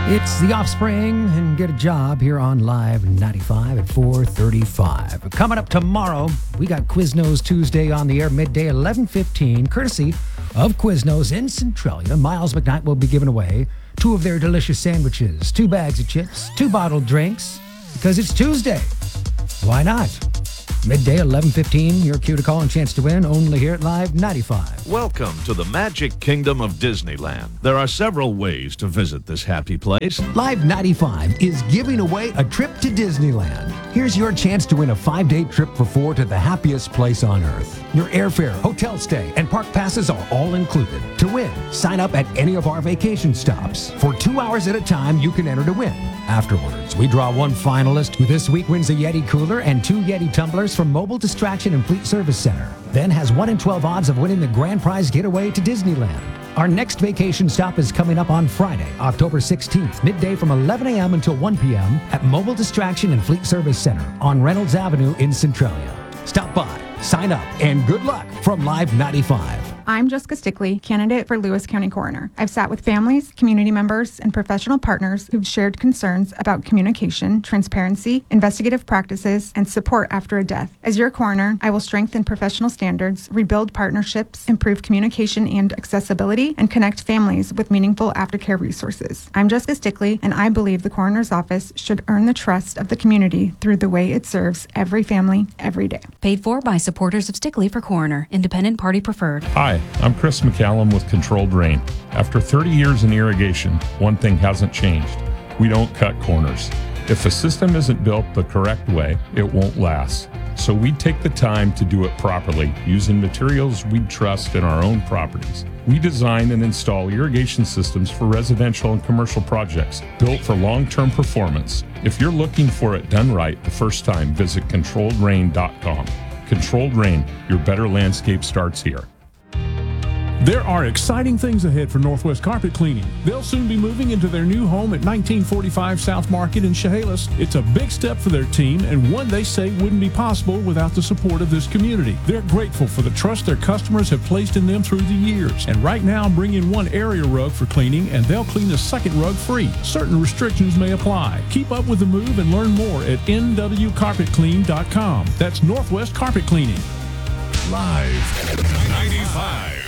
It's The Offspring and Get a Job here on Live 95 at 4:35. Coming up tomorrow, we got Quiznos Tuesday on the air midday 11:15, courtesy of Quiznos in Centralia. Miles McKnight will be giving away 2 of their delicious sandwiches, 2 bags of chips, 2 bottled drinks, because it's Tuesday. Why not? Midday 11:15, your cue to call and chance to win, only here at Live 95. Welcome to the Magic Kingdom of Disneyland. There are several ways to visit this happy place. Live 95 is giving away a trip to Disneyland. Here's your chance to win a 5-day trip for 4 to the happiest place on earth. Your airfare, hotel stay, and park passes are all included. To win, sign up at any of our vacation stops. For 2 hours at a time, you can enter to win. Afterwards, we draw 1 finalist who this week wins a Yeti cooler and 2 Yeti tumblers from Mobile Distraction and Fleet Service Center. Then has 1 in 12 odds of winning the grand prize getaway to Disneyland. Our next vacation stop is coming up on Friday, October 16th, midday from 11 a.m. until 1 p.m. at Mobile Distraction and Fleet Service Center on Reynolds Avenue in Centralia. Stop by, sign up, and good luck from Live 95. I'm Jessica Stickley, candidate for Lewis County Coroner. I've sat with families, community members, and professional partners who've shared concerns about communication, transparency, investigative practices, and support after a death. As your coroner, I will strengthen professional standards, rebuild partnerships, improve communication and accessibility, and connect families with meaningful aftercare resources. I'm Jessica Stickley, and I believe the coroner's office should earn the trust of the community through the way it serves every family, every day. Paid for by supporters of Stickley for Coroner. Independent party preferred. Hi, I'm Chris McCallum with Controlled Rain. After 30 years in irrigation, one thing hasn't changed. We don't cut corners. If a system isn't built the correct way, it won't last. So we take the time to do it properly using materials we trust in our own properties. We design and install irrigation systems for residential and commercial projects built for long-term performance. If you're looking for it done right the first time, visit ControlledRain.com. Controlled Rain, your better landscape starts here. There are exciting things ahead for Northwest Carpet Cleaning. They'll soon be moving into their new home at 1945 South Market in Chehalis. It's a big step for their team and one they say wouldn't be possible without the support of this community. They're grateful for the trust their customers have placed in them through the years. And right now, bring in 1 area rug for cleaning and they'll clean the second rug free. Certain restrictions may apply. Keep up with the move and learn more at nwcarpetclean.com. That's Northwest Carpet Cleaning. Live 95.